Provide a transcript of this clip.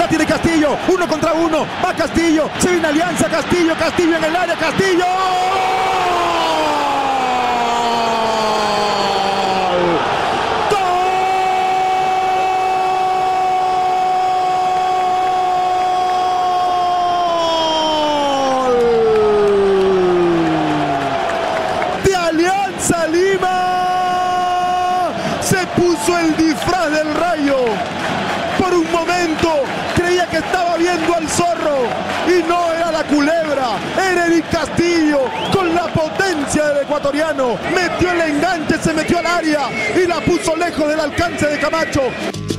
tiene Castillo, 1 contra 1, va Castillo, se viene Alianza, Castillo en el área, Castillo. Alianza Lima se puso el disfraz del Rayo. Por un momento creía que estaba viendo al zorro y no era la culebra, era Eric Castillo con la potencia del ecuatoriano. Metió el enganche, se metió al área y la puso lejos del alcance de Camacho.